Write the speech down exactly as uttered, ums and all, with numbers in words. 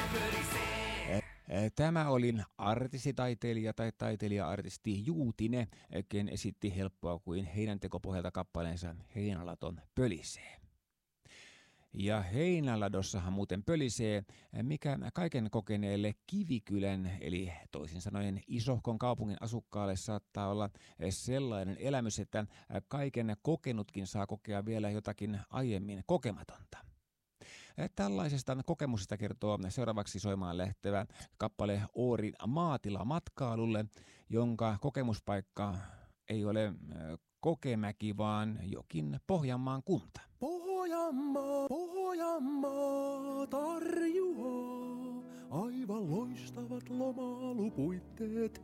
Tämä oli artistitaiteilija tai taiteilija-artisti Juutine, ken esitti helppoa kuin heinäntekopohjalta kappaleensa Heinälaton pölisee. Ja Heinäladossahan muuten pölisee, mikä kaiken kokeneelle Kivikylän, eli toisin sanoen isohkon kaupungin asukkaalle saattaa olla sellainen elämys, että kaiken kokenutkin saa kokea vielä jotakin aiemmin kokematonta. Tällaisesta kokemuksesta kertoo seuraavaksi soimaan lähtevä kappale Oorin maatila matkailulle, jonka kokemuspaikka ei ole Kokemäki, vaan jokin Pohjanmaan kunta. Pohjanmaa, Pohjanmaa tarjoaa aivan loistavat lomailupuitteet.